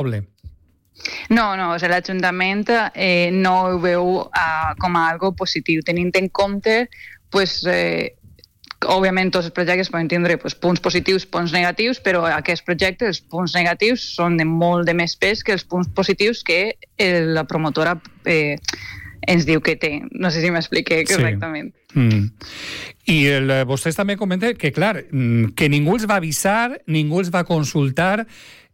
No, o sigui, l'Ajuntament no ho veu com a algo positiu, tenint en compte, òbviament tots els projectes poden tindre punts positius, punts negatius, però aquests projectes, els punts negatius, són de molt de més pes que els punts positius que la promotora ens diu que té. No sé si m'expliqué correctament. I vostès també comenten que, clar, que ningú els va avisar, ningú els va consultar.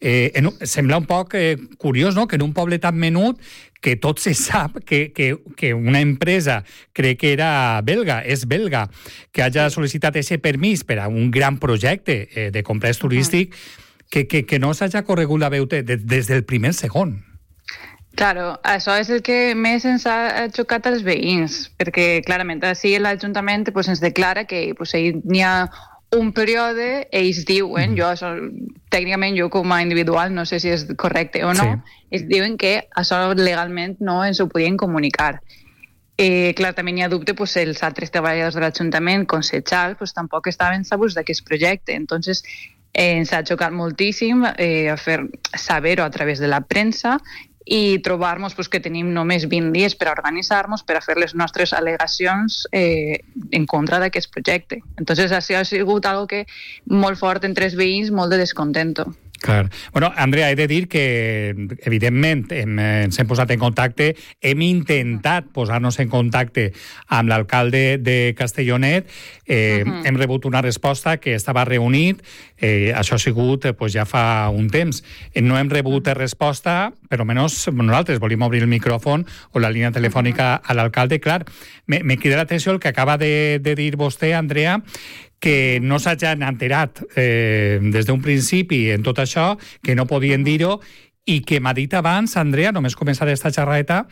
Sembla un poc curiós, no?, que en un poble tan menut que tot se sap que una empresa, crec que era belga, és belga, que hagi sol·licitat aquest permís per a un gran projecte de complex turístic, que no s'hagi corregut la veu des del primer segon. Claro, això és el que més ens ha xocat als veïns, perquè clarament així l'Ajuntament ens declara que n'hi ha un període, ells diuen, tècnicament jo com a individual no sé si és correcte o no, ells diuen que això legalment no ens ho podien comunicar. Clar, també n'hi ha dubte, els altres treballadors de l'Ajuntament, Consechal, tampoc estaven sabuts d'aquest projecte. Entonces, ens ha xocat moltíssim fer saber-ho a través de la premsa i trobar-nos que tenim només 20 dies per a organitzar-nos, per a fer les nostres al·legacions en contra d'aquest projecte. Entonces, això ha sigut algo que molt fort entre els veïns, molt de descontento. Clar. Bueno, Andrea, he de dir que, evidentment, ens hem posat en contacte, hem intentat posar-nos en contacte amb l'alcalde de Castellonet, hem rebut una resposta que estava reunit, això ha sigut ja fa un temps. No hem rebut resposta, però almenys nosaltres volíem obrir el micròfon o la línia telefònica a l'alcalde. Clar, me crida l'atenció el que acaba de dir vostè, Andrea, que no s'hagin enterat des d'un principi en tot això, que no podien dir-ho, i que m'ha dit abans, Andrea, només començar esta xerradeta,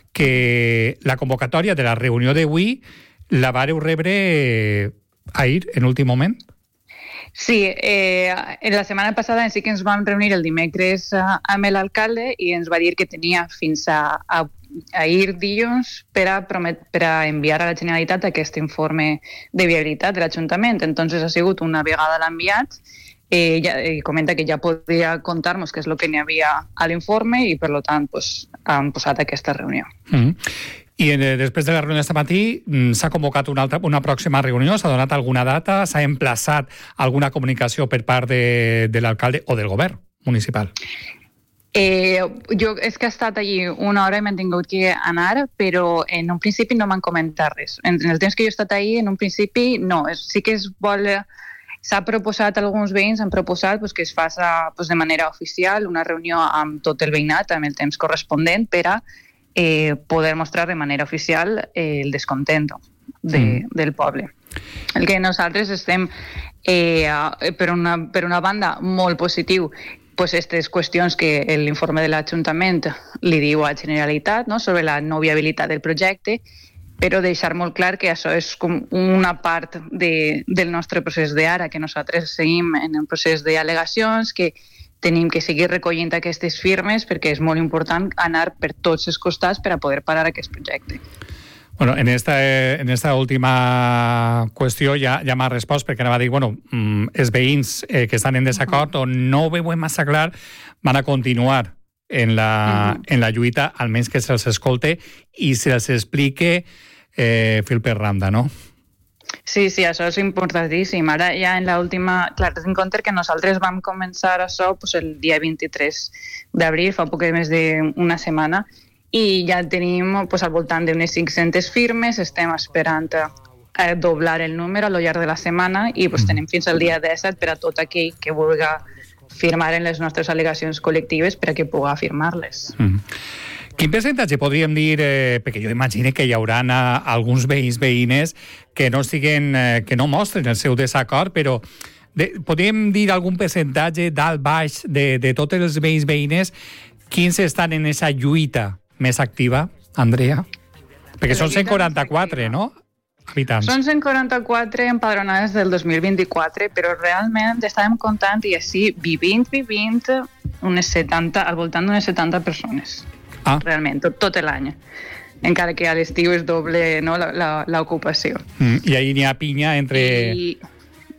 que la convocatòria de la reunió d'avui la vareu rebre ahir, en últim moment? Sí, la setmana passada sí que ens vam reunir el dimecres amb l'alcalde i ens va dir que tenia fins a ahir dilluns per a enviar a la Generalitat aquest informe de viabilitat de l'Ajuntament. Entonces ha sigut una vegada l'ha enviat i comenta que ja podia contar-nos què és el que n'hi havia a l'informe i per tant han posat aquesta reunió. I després de la reunió d'este matí s'ha convocat una pròxima reunió, s'ha donat alguna data, s'ha emplaçat alguna comunicació per part de l'alcalde o del govern municipal? Jo és que he estat allí una hora i m'he tingut que anar, però en un principi no m'han comentat res. En el temps que jo he estat allí, en un principi no. Sí que s'ha proposat, alguns veïns han proposat que es faci de manera oficial una reunió amb tot el veïnat, amb el temps corresponent, per a poder mostrar de manera oficial el descontento del poble. El que nosaltres estem, per una banda, molt positiu, aquestes qüestions que l'informe de l'Ajuntament li diu a la Generalitat sobre la no viabilitat del projecte, però deixar molt clar que això és com una part del nostre procés d'ara, que nosaltres seguim en el procés d'al·legacions, que tenim que seguir recollint aquestes firmes perquè és molt important anar per tots els costats per a poder parar aquest projecte. Bueno, en esta última qüestió ja m'ha respost, perquè anava a dir, els veïns que estan en desacord o no ho veuen massa clar van a continuar en la lluita, almenys que se'ls escolte i se'ls explique fil per randa, no? Sí, això és importantíssim. Ara ja en l'última... Clar, ten en compte que nosaltres vam començar això el dia 23 d'abril, fa poc més d'una setmana, i ja tenim al voltant d'unes 500 firmes, estem esperant a doblar el número a lo llarg de la setmana i tenim fins al dia 17 per a tot aquell que vulgui firmar en les nostres al·legacions col·lectives per a que pugui firmar-les. Quin percentatge podríem dir, perquè jo imagino que hi haurà alguns veïnes que no mostren el seu desacord, però podríem dir algun percentatge dalt baix de tots els veïnes, quins estan en aquesta lluita més activa, Andrea? Perquè són 144, no? Habitants. Són 144 empadronades del 2024, però realment estàvem comptant i així vivint, unes 70, al voltant d'unes 70 persones. Realment, tot l'any. Encara que a l'estiu és doble l'ocupació. I ahir n'hi ha pinya entre...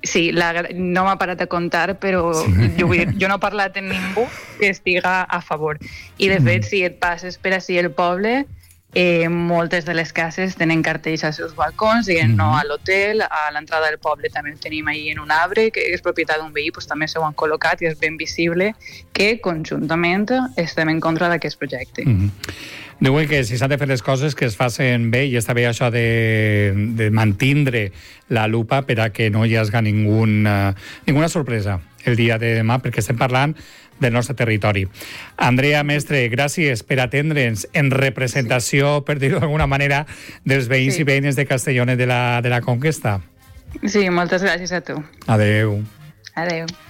Sí, no m'ha parat a contar, però jo no he parlat amb ningú que estiga a favor. I, de fet, si et passes per així el poble, moltes de les cases tenen cartells als seus balcons, dient no a l'hotel, a l'entrada del poble també el tenim ahí en un arbre, que és propietat d'un veí, doncs també s'ho han col·locat i és ben visible que conjuntament estem en contra d'aquest projecte. Diuen que si s'han de fer les coses que es facin bé, i està bé això de mantindre la lupa per a que no hi hagi ninguna sorpresa el dia de demà, perquè estem parlant del nostre territori. Andrea Mestre, gràcies per atendre'ns en representació, per dir-ho d'alguna manera, dels veïns i veïnes de Castellonet de la Conquesta. Sí, moltes gràcies a tu. Adeu. Adeu.